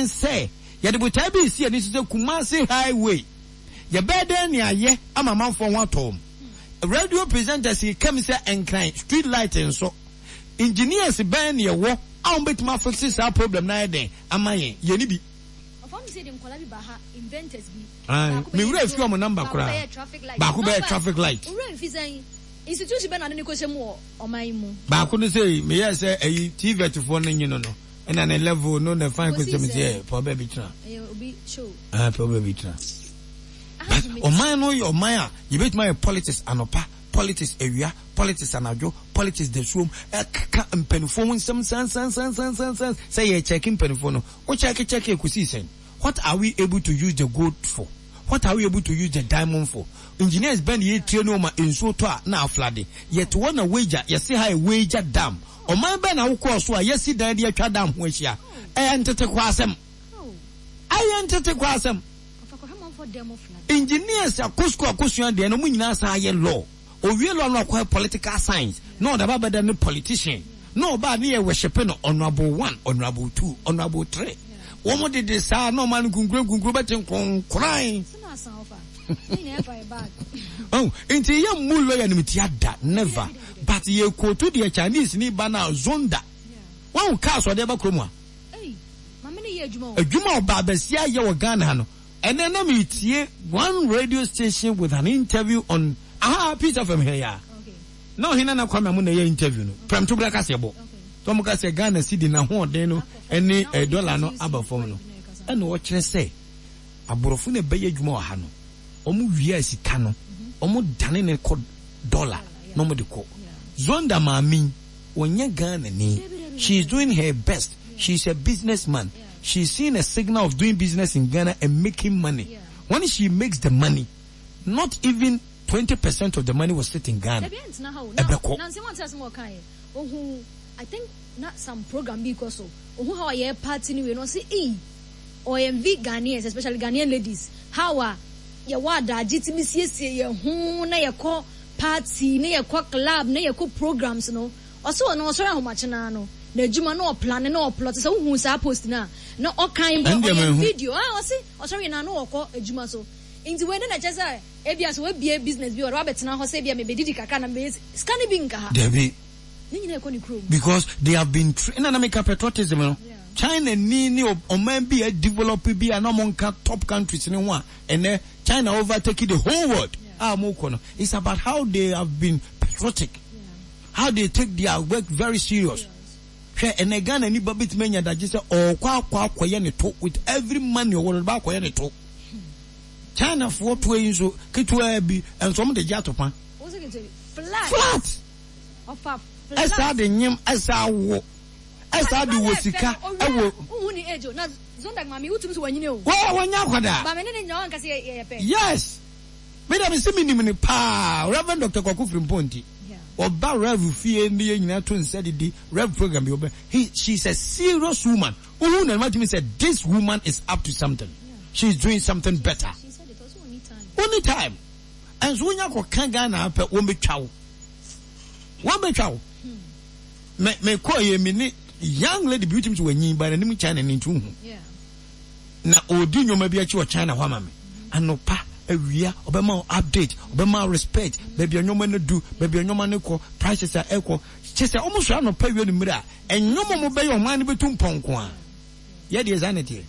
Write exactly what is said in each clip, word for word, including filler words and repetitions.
adwen say ye de botai bi si ani se Kumasi highway ye beden ne aye ama manfo ho atom radio presenters he come say encline street light and so engineers ben ye wo am betima fix this problem na den amaye ye ni bi ofam say dem kola bi ba ha inventors bi ah me wura fi o number kura ba ku be traffic light wura fi san institution be na ne ko sem wo oman mu ba ku no say me yes say e T V twenty-four no nyi no no and an level no na fine question say for baby tra eh obi show ah for baby tra oman no your man you bet my politics anopa politics area politics anajo politics the room ka mpenfo some san san san san san san say you checking mpenfo no o check check e kusi sen what are we able to use the gold for what are we able to use the diamond for engineers bend ye train no ma enso to na aflade yet one a wager you see how wager dam o man be na wo cross so a yesi dan de atwa dam ho ahia eh entete kwasem aye entete kwasem engineers akosko akosua de no munyina sa aye law o wie law no akwa political science no da ba da no politician no ba na ye worship no honorable one honorable two honorable three wo mo de de sa no man gunkuru gunkuru betin kon kran oh inti ye mulo ya nimti ada never but ye ko to the Chinese ni bana zonda won ka so de ba kromu a eh mama ne ye adwuma adwuma ba basia ye wo Ghana no and then na me tie one radio station with an interview on ah piece of him here okay no hina na kwame mu na ye interview no pram to braka sebo to mo ka se Ghana cedi na ho den no eni a dollar no abafom no e no wo kire se aborofo na be ye adwuma ha no omu wi asika no omu dane ne ko dollar no mo de ko zonda mami onye Ghana ni she is doing her best. She's a businessman. Yeah. She's seeing a signal of doing business in Ghana and making money. Yeah. When she makes the money, not even twenty percent of the money was sitting in Ghana. I think not some program because so who how a party we no say eh or M V Ghanaians, especially Ghanaian ladies. How are ya wada jitimi siesie ye hu na ye call party na ye call club na ye call programs no. Also no so how much na no. Na juma no plan na plot so hu sa post na na o kan video ah o say o sorry na no okọ ejuma so inti we na chesa e bia so we bia business bi o wa betena ho say bia me bedidi kaka na me scan bi nka ha Debbie nyina ekọ ni krom because they have been na na make patriotism no China ni ni o man bi a develop bi a no monka top countries ni ho a and China overtaking the whole world ah mo ko no it's about how they have been patriotic how they take their work very serious. And again, any babit mania that just or qua qua quayane talk with every man you want about quayane talk. China for two inch so kitwe and some of the jatopan. What's it flat? Flat. Of a I saw the name as I walk. As I do Wasika. I will only age. Now, Zonda Mammy, who to when you know. Oh, when you yes. Madam is similar pa, Reverend Doctor Koku from Ponty. Or ba rev fee ndi nyina to said the rev program be he she's a serious woman who na imagine said this woman is up to something. Yeah. She's doing something better. She said it was only time only time and so nya ko kan ga na pa won be twawo won be twawo me me ko ye me ni young lady beauty to wanyin ba na nim China ni tu hu yeah na odi nyoma bi a chi o China ho ma me anopa awia obema update obema respect baby anyoma na do baby anyoma ne ko prices are equal chese almost no pay we ni mira enyoma mo be yo man ne betum ponko a ye de zanity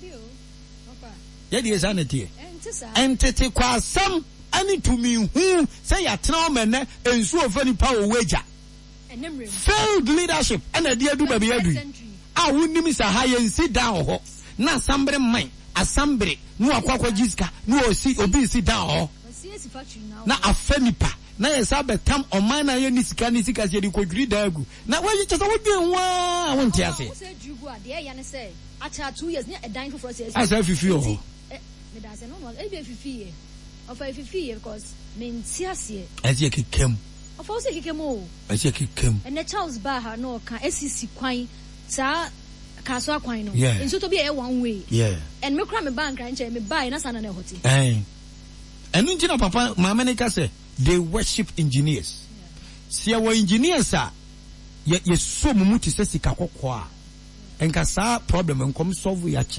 ye de zanity entity kwa sam ani to me hu say ya tena me ne ensu ofani power wager failed leadership and a dear do baby adu a wunni sa high sit down ho na sambre man assembly no akwakwa jiska no osi obi si down ho na afenipa na yesa betam oman na ye nisika nisika se di kodwiri dagu na we chese wo dwen wa wonte ase wo se drugu ade ya ne se acha two years ne edan for se asa fifi ho me da se no no e be fifi e of a fifi because me ntiase ase ye kekem of o se kekem o ase ye kekem and the Charles Baha no ka sisi kwan sa kaso akwan no yeah. Nso to be a one way yeah and me kra me bank ran che me buy na sana na hoti eh enu ntina papa mama ne ka say they worship engineers see our engineers are ye ye so mumu ti se sika kokko a enka sa problem enkom solve ya